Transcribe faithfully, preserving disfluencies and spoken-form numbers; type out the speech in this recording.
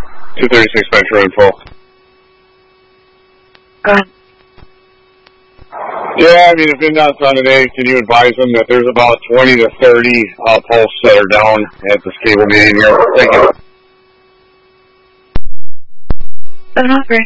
two thirty-six Metro info. Go ahead. Yeah, I mean, if inbound's on today, can you advise them that there's about twenty to thirty uh, posts that are down at this cable meeting here? Thank you. seven oh three.